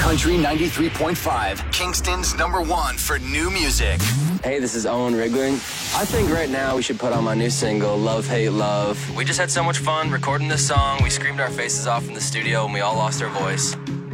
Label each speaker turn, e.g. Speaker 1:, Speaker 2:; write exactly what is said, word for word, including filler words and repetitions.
Speaker 1: Country ninety-three point five, Kingston's number one for new music.
Speaker 2: Hey, this is Owen Rigling. I think right now we should put on my new single, Love, Hate, Love. We just had so much fun recording this song. We screamed our faces off in the studio and we all lost our voice.